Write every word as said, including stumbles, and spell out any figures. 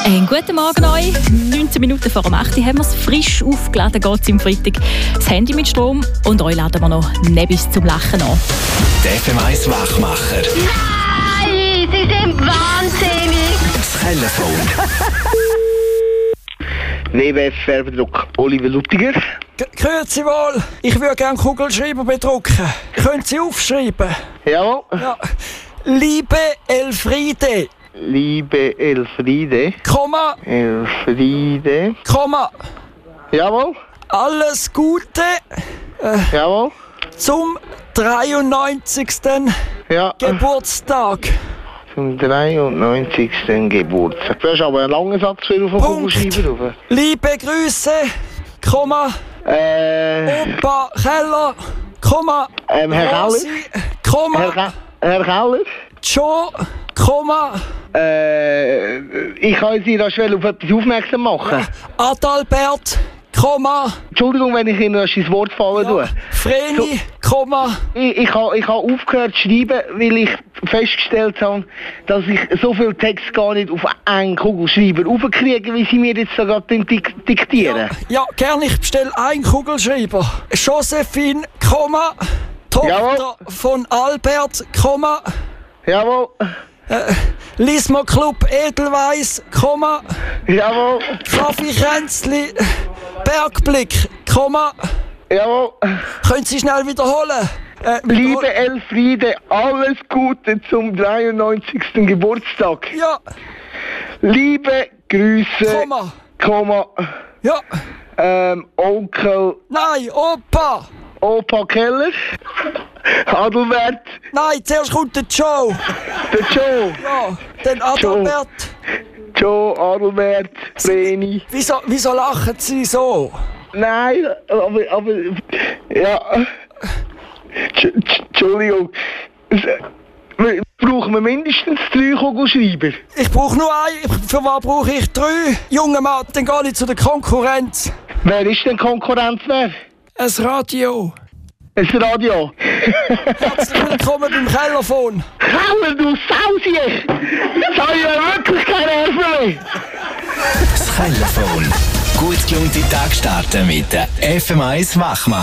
Einen guten Morgen euch. neunzehn Minuten vor dem acht Uhr haben wir es frisch aufgeladen, geht es im Freitag. Das Handy mit Strom und euch laden wir noch Nebis zum Lachen an. Der F M eins Wachmacher. Nein, Sie sind wahnsinnig. Das Telefon. Nebenfärberdruck Oliver Luttiger. Grüezi wohl, ich würde gerne Kugelschreiber bedrucken. Können Sie aufschreiben? Jawohl. Ja. Liebe Elfriede, Liebe Elfriede. Komma, Elfriede. Komma, Jawohl. alles Gute Jawohl. zum dreiundneunzigsten Ja. Geburtstag. Zum dreiundneunzigsten Geburtstag. Du hast aber einen langen Satz für auf den Punkt. Kugelschreiber drauf. Liebe Grüße, Komma, Äh, Opa Keller, Komma, ähm, Herr Keller. Rosi, Komma, Herr, Ke Herr Keller. Joe, Komma, Äh, ich kann Sie da schnell auf etwas aufmerksam machen. Adalbert, Komma, Entschuldigung, wenn ich Ihnen das ins Wort fallen tue. Vreni, Komma, Ich, ich habe ich ha aufgehört zu schreiben, weil ich festgestellt habe, dass ich so viel Text gar nicht auf einen Kugelschreiber aufkriege, wie Sie mir jetzt da gerade dik diktieren. ja, gern, ich bestelle einen Kugelschreiber. Josephine, Komma, Tochter Jawohl. von Albert, Komma, Jawohl, Lismo Club Edelweiss, Komma, jawohl, Kaffee Kränzli, Bergblick, Komma. jawohl. Können Sie schnell wiederholen? Äh, Liebe Elfriede, alles Gute zum dreiundneunzigsten Geburtstag. Ja, Liebe Grüße, Komma. Komma, Ja, ähm, Onkel, nein, Opa. Opa Keller, Adelbert, Nein, zuerst kommt der Joe. der Joe, Ja, dann Adalbert. Joe, Adelbert, Vreni. Wieso, wieso lachen Sie so? Nein, aber, aber, ja. Tsch- tsch- Entschuldigung. Wir- Brauchen wir mindestens drei Kugelschreiber? Ich brauche nur einen. Für was brauche ich drei? Junge Mann, dann gehe ich zu der Konkurrenz. Wer ist denn Konkurrenz wer? Ein Radio. Ein Radio. Herzlich willkommen beim Kellerphon. Keller, du Sausier! Jetzt habe ich ja wirklich keine Nerven mehr. Das Telefon. Gut gelungene Tag starten mit der F M eins Wachmacher.